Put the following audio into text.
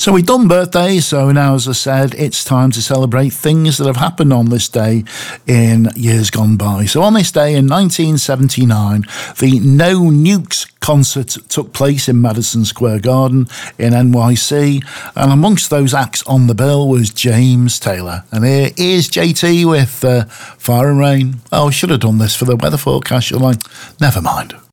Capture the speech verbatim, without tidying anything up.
So we've done birthdays, so now, as I said, it's time to celebrate things that have happened on this day in years gone by. So on this day in nineteen seventy-nine, the No Nukes concert took place in Madison Square Garden in N Y C, and amongst those acts on the bill was James Taylor. And here is J T with uh, Fire and Rain. Oh, I should have done this for the weather forecast, shouldn't I? Never mind.